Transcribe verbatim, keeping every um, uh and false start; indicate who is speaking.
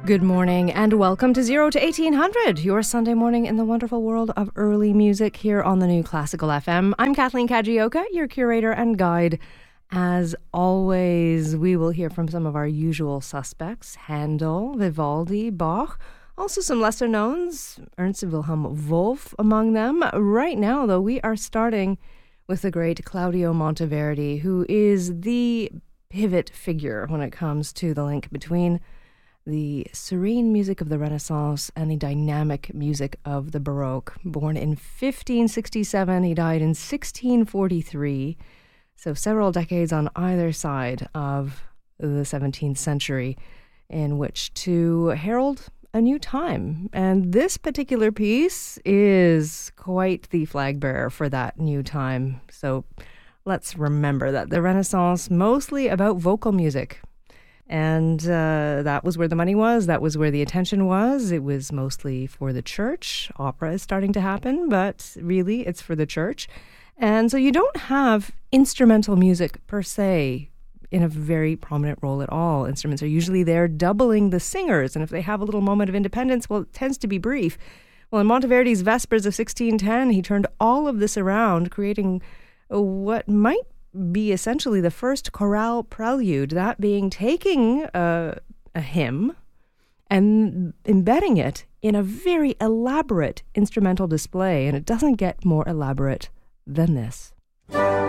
Speaker 1: Good morning and welcome to zero to eighteen hundred, your Sunday morning in the wonderful world of early music here on the New Classical F M. I'm Kathleen Kajioka, your curator and guide. As always, we will hear from some of our usual suspects, Handel, Vivaldi, Bach, also some lesser knowns, Ernst Wilhelm Wolff among them. Right now, though, we are starting with the great Claudio Monteverdi, who is the pivot figure when it comes to the link between the serene music of the Renaissance and the dynamic music of the Baroque. Born in fifteen sixty-seven, he died in sixteen forty-three, so several decades on either side of the seventeenth century in which to herald a new time. And this particular piece is quite the flag bearer for that new time. So let's remember that the Renaissance, mostly about vocal music. And uh, that was where the money was. That was where the attention was. It was mostly for the church. Opera is starting to happen, but really it's for the church. And so you don't have instrumental music per se in a very prominent role at all. Instruments are usually there doubling the singers. And if they have a little moment of independence, well, it tends to be brief. Well, in Monteverdi's Vespers of sixteen ten, he turned all of this around, creating what might be essentially the first chorale prelude, that being taking a, a hymn and embedding it in a very elaborate instrumental display. And it doesn't get more elaborate than this.